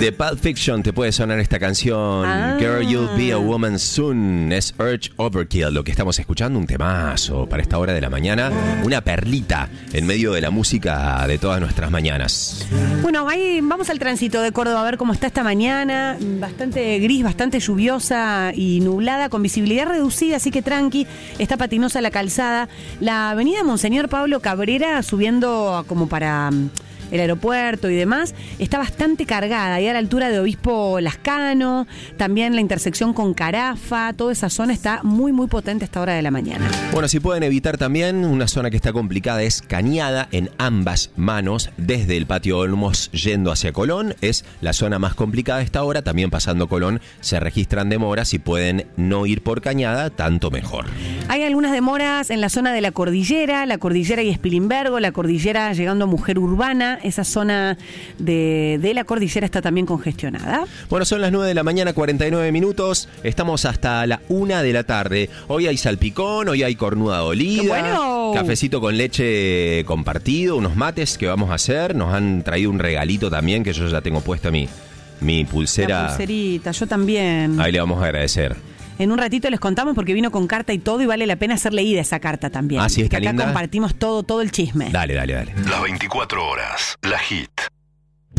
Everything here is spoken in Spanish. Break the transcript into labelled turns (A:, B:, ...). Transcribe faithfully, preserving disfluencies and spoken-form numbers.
A: De Pulp Fiction te puede sonar esta canción.
B: Ah.
A: Girl, You'll Be a Woman Soon. Es Urge Overkill lo que estamos escuchando. Un temazo para esta hora de la mañana. Una perlita en medio de la música de todas nuestras mañanas.
B: Bueno, ahí vamos al tránsito de Córdoba a ver cómo está esta mañana. Bastante gris, bastante lluviosa y nublada, con visibilidad reducida, así que tranqui. Está patinosa la calzada. La avenida Monseñor Pablo Cabrera, subiendo como para el aeropuerto y demás, está bastante cargada, y a la altura de Obispo Lascano, también la intersección con Carafa, toda esa zona está muy muy potente a esta hora de la mañana.
A: Bueno, si pueden evitar también, una zona que está complicada es Cañada en ambas manos, desde el Patio Olmos yendo hacia Colón, es la zona más complicada a esta hora. También pasando Colón se registran demoras. Si pueden no ir por Cañada, tanto mejor.
B: Hay algunas demoras en la zona de la cordillera, la cordillera y Espilimbergo, la cordillera llegando a Mujer Urbana. Esa zona de, de la cordillera está también congestionada.
A: Bueno, son las nueve de la mañana, cuarenta y nueve minutos. Estamos hasta la una de la tarde. Hoy hay salpicón, hoy hay cornuda dolida.
B: ¡Qué bueno!
A: Cafecito con leche compartido, unos mates que vamos a hacer. Nos han traído un regalito también, que yo ya tengo puesta mi, mi pulsera.
B: La pulserita, yo también.
A: Ahí le vamos a agradecer.
B: En un ratito les contamos porque vino con carta y todo, y vale la pena hacer leída esa carta también.
A: Ah, sí, está
B: que acá
A: linda.
B: Compartimos todo, todo el chisme.
A: Dale, dale, dale.
C: Las veinticuatro horas, la hit.